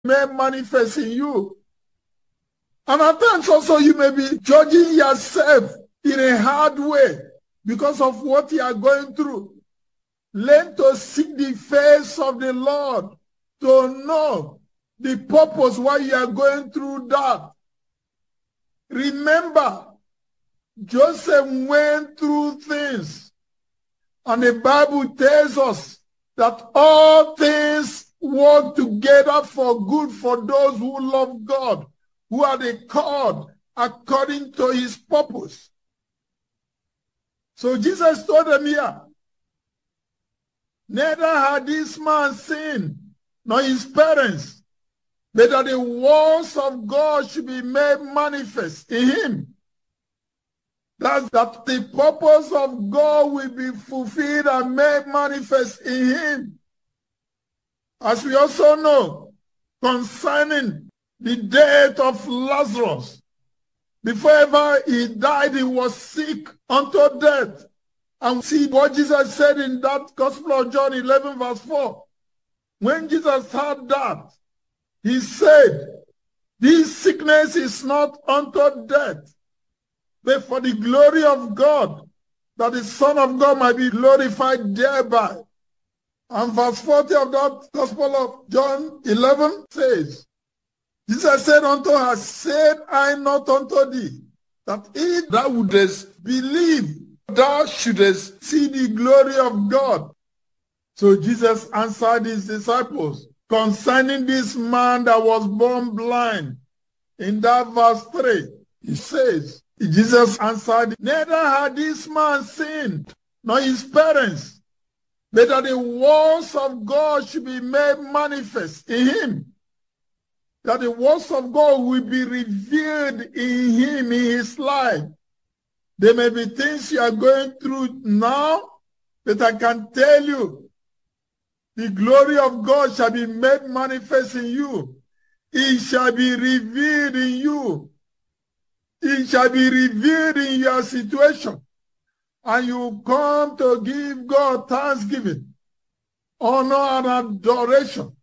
made manifest in you. And at times also you may be judging yourself in a hard way because of what you are going through. Learn to seek the face of the Lord to know the purpose why you are going through that. Remember, Joseph went through things, and the Bible tells us that all things work together for good for those who love God, who are the called according to his purpose. So Jesus told them here, neither had this man sinned, nor his parents, but that the works of God should be made manifest in him. That the purpose of God will be fulfilled and made manifest in him. As we also know, concerning the death of Lazarus, before ever he died, he was sick unto death. And see what Jesus said in that Gospel of John 11 verse 4. When Jesus heard that, he said, this sickness is not unto death, but for the glory of God, that the Son of God might be glorified thereby. And verse 40 of that Gospel of John 11 says, Jesus said unto her, said I not unto thee, that if thou wouldest believe, thou shouldest see the glory of God. So Jesus answered his disciples concerning this man that was born blind. In that verse 3, he says, Jesus answered, neither had this man sinned, nor his parents, but that the works of God should be made manifest in him. That the works of God will be revealed in him, in his life. There may be things you are going through now, but I can tell you, the glory of God shall be made manifest in you. It shall be revealed in you. It shall be revealed in your situation. And you come to give God thanksgiving, honor, and adoration.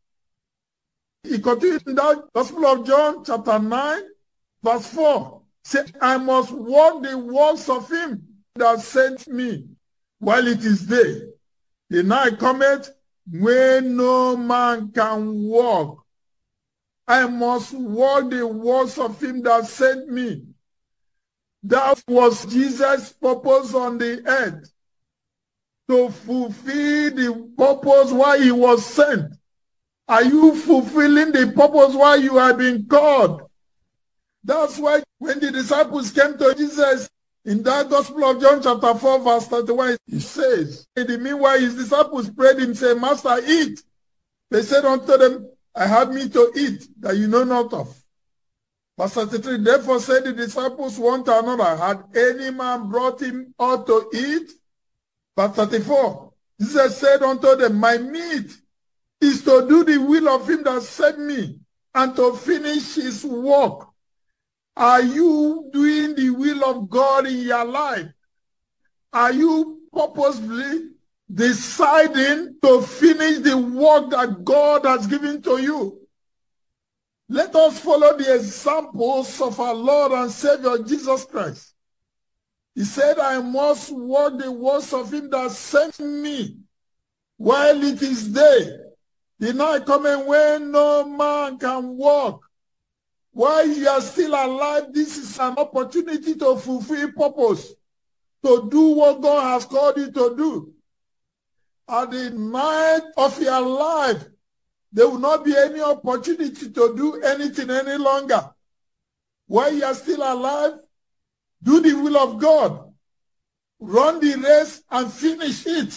He continues in that Gospel of John, chapter 9, verse 4. Say, I must walk the works of him that sent me while it is day. The night cometh when no man can walk. I must walk the works of him that sent me. That was Jesus' purpose on the earth, to fulfill the purpose why he was sent. Are you fulfilling the purpose why you have been called? That's why when the disciples came to Jesus in that Gospel of John chapter 4 verse 31, he says, in the meanwhile his disciples prayed him, saying, Master, eat. They said unto them, I have meat to eat that you know not of. Verse 33, therefore said the disciples one to another, had any man brought him aught to eat? Verse 34, Jesus said unto them, my meat is to do the will of him that sent me, and to finish his work. Are you doing the will of God in your life? Are you purposely deciding to finish the work that God has given to you? Let us follow the examples of our Lord and Savior Jesus Christ. He said, I must work the works of him that sent me while it is day. The night coming when no man can walk. While you are still alive, this is an opportunity to fulfill purpose, to do what God has called you to do. At the night of your life, there will not be any opportunity to do anything any longer. While you are still alive, do the will of God. Run the race and finish it.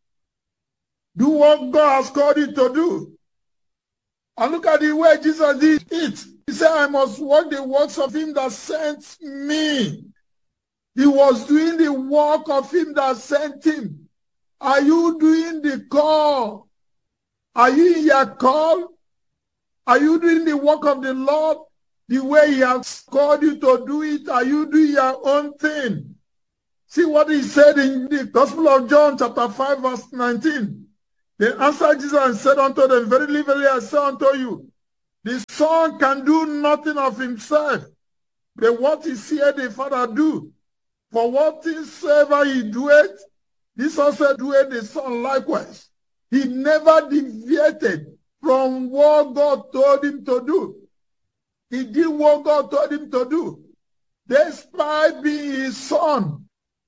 Do what God has called you to do. And look at the way Jesus did it. He said, I must work the works of him that sent me. He was doing the work of him that sent him. Are you doing the call? Are you in your call? Are you doing the work of the Lord the way he has called you to do it? Are you doing your own thing? See what he said in the Gospel of John chapter 5 verse 19. Then answered Jesus and said unto them, verily, verily, I say unto you, The Son can do nothing of himself, but what he seeth the Father do. For whatsoever he doeth, this also doeth the Son likewise. He never deviated from what God told him to do. He did what God told him to do. Despite being his Son,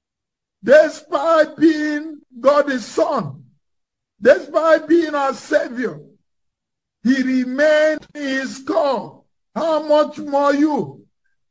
despite being God's Son, despite being our Savior, he remained in his call. How much more you?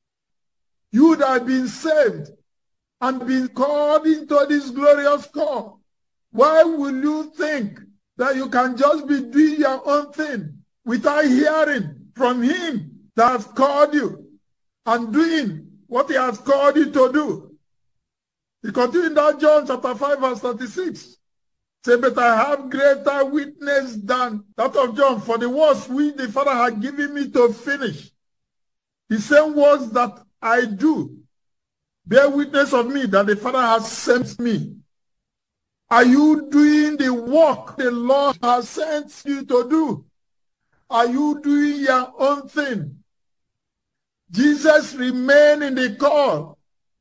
You that have been saved and been called into this glorious call. Why will you think that you can just be doing your own thing without hearing from him that has called you and doing what he has called you to do? He continued in that John chapter 5 verse 36. Say, but I have greater witness than that of John, for the works which the Father had given me to finish. The same works that I do bear witness of me that the Father has sent me. Are you doing the work the Lord has sent you to do? Are you doing your own thing? Jesus remained in the call.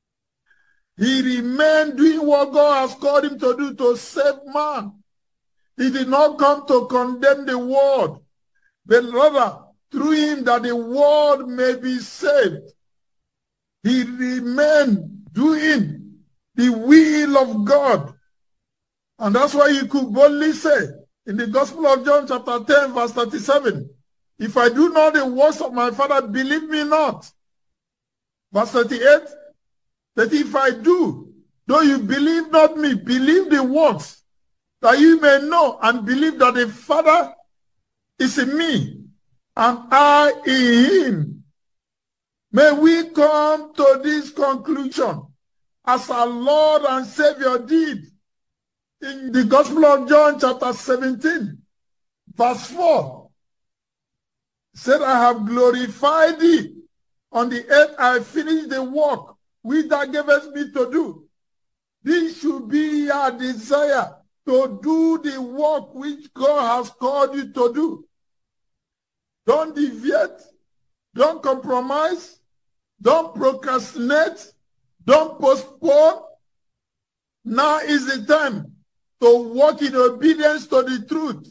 He remained doing what God has called him to do, to save man. He did not come to condemn the world, but rather through him that the world may be saved. He remained doing the will of God. And that's why he could boldly say in the Gospel of John chapter 10 verse 37, if I do not the works of my Father, believe me not. Verse 38, that if I do, though you believe not me, believe the works, that you may know and believe that the Father is in me, and I in him. May we come to this conclusion as our Lord and Savior did in the Gospel of John chapter 17, verse 4. Said, I have glorified thee. On the earth I finished the work which thou gavest me to do. This should be your desire, to do the work which God has called you to do. Don't deviate. Don't compromise. Don't procrastinate. Don't postpone. Now is the time to walk in obedience to the truth.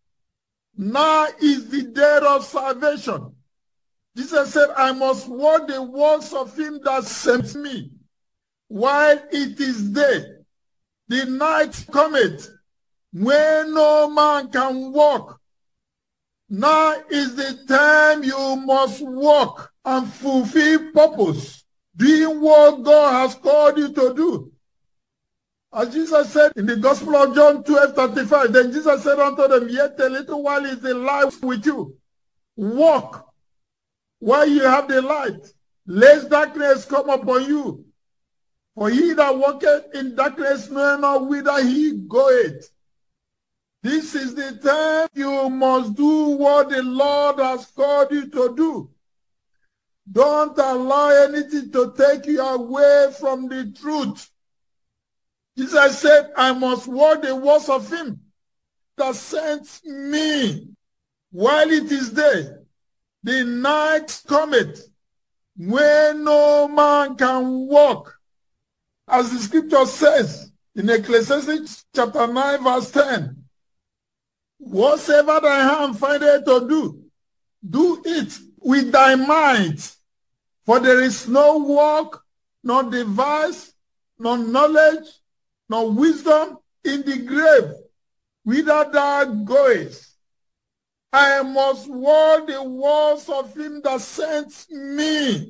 Now is the day of salvation. Jesus said, I must walk the works of him that sent me while it is day. The night cometh when no man can walk. Now is the time you must walk and fulfill purpose, doing what God has called you to do. As Jesus said in the Gospel of John 12:35, then Jesus said unto them, yet a little while is the light with you. Walk while you have the light, lest darkness come upon you. For he that walketh in darkness knoweth not whither he goeth. This is the time you must do what the Lord has called you to do. Don't allow anything to take you away from the truth. Jesus said, I must walk the works of him that sent me while it is day. The night cometh when no man can walk. As the scripture says in Ecclesiastes chapter 9 verse 10, whatsoever thy hand findeth to do, do it with thy might. For there is no work, nor device, nor knowledge, nor wisdom in the grave, whither thou goest. I must walk the works of him that sent me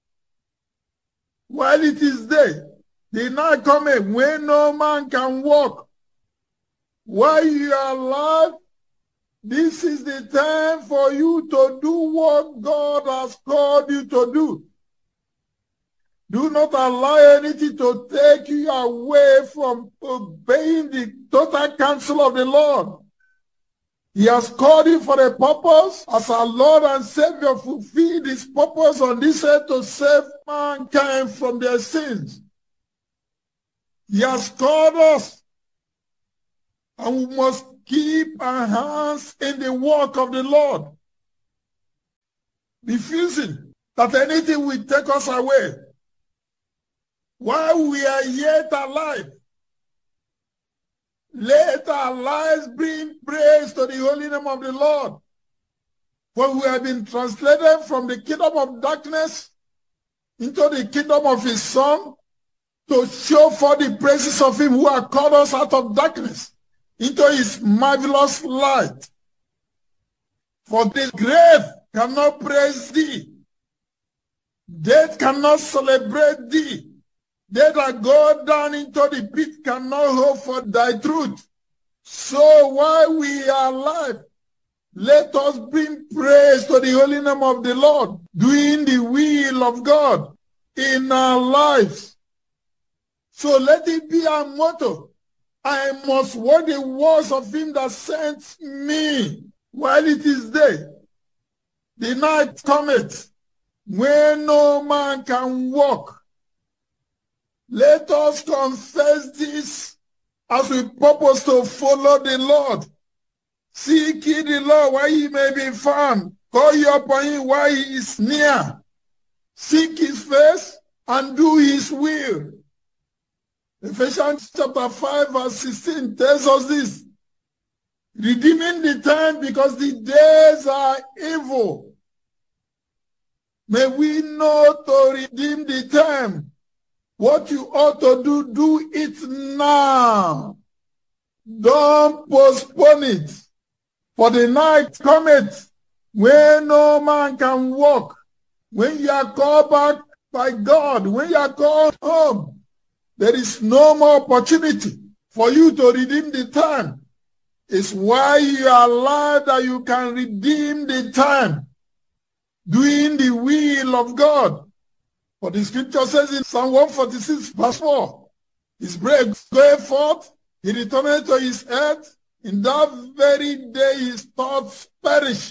while it is day. The night cometh when no man can walk. While you are alive, this is the time for you to do what God has called you to do. Do not allow anything to take you away from obeying the total counsel of the Lord. He has called you for a purpose. As our Lord and Savior fulfilled his purpose on this earth to save mankind from their sins. He has called us, and we must keep our hands in the work of the Lord. refusing that anything will take us away. While we are yet alive, let our lives bring praise to the holy name of the Lord. For we have been translated from the kingdom of darkness into the kingdom of his Son, to show forth the praises of him who has called us out of darkness into his marvelous light. For the grave cannot praise thee. Death cannot celebrate thee. They that go down into the pit cannot hope for thy truth. So while we are alive, let us bring praise to the holy name of the Lord, doing the will of God in our lives. So let it be our motto. I must work the works of him that sent me while it is day. The night cometh when no man can walk. Let us confess this as we purpose to follow the Lord. Seek ye the Lord while he may be found. Call ye upon him while he is near. Seek his face and do his will. Ephesians chapter 5 verse 16 tells us this. Redeeming the time because the days are evil. May we know to redeem the time. What you ought to do, do it now. Don't postpone it. For the night cometh when no man can walk. When you are called back by God, when you are called home, there is no more opportunity for you to redeem the time. It's why you are alive that you can redeem the time, doing the will of God. For the scripture says in Psalm 146 verse 4, his breath goeth forth, he returneth to his earth, in that very day his thoughts perish.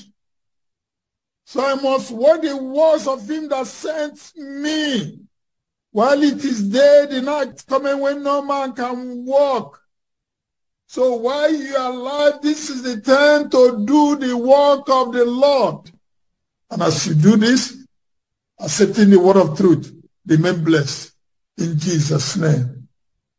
So I must work the works of him that sent me. While it is day, the night coming when no man can walk. So while you are alive, this is the time to do the work of the Lord. And as you do this, accepting the word of truth, remain blessed in Jesus' name.